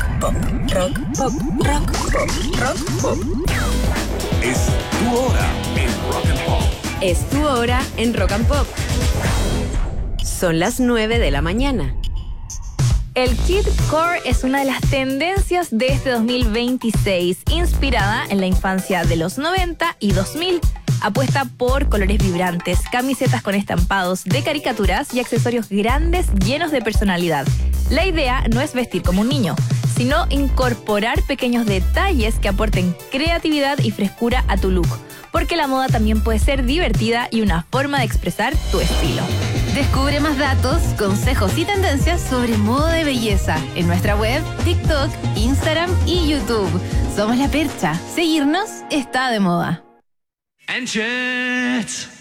pop, rock, pop, rock, pop, rock, pop. Es tu hora en Rock and Pop. Es tu hora en Rock and Pop. Son las 9 de la mañana. El kidcore es una de las tendencias de este 2026, inspirada en la infancia de los 90 y 2000. Apuesta por colores vibrantes, camisetas con estampados de caricaturas y accesorios grandes llenos de personalidad. La idea no es vestir como un niño, sino incorporar pequeños detalles que aporten creatividad y frescura a tu look, porque la moda también puede ser divertida y una forma de expresar tu estilo. Descubre más datos, consejos y tendencias sobre moda de belleza en nuestra web, TikTok, Instagram y YouTube. Somos La Percha. Seguirnos está de moda. And shit.